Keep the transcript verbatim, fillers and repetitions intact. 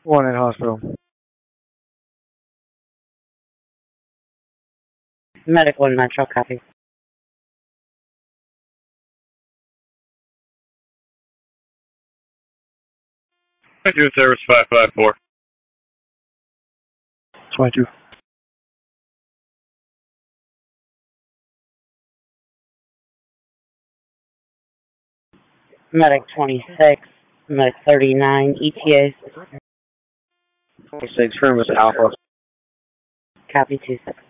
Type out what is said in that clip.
One in hospital. Medical and Metro, copy. twenty-two service five five four. twenty-two. Medic twenty-six, Medic thirty-nine, E T A. twenty-six, firm is Alpha. Copy two six.